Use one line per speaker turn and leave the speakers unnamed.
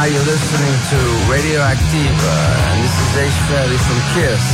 You're listening to Radioactive, and this is Ace Fairley from KISS.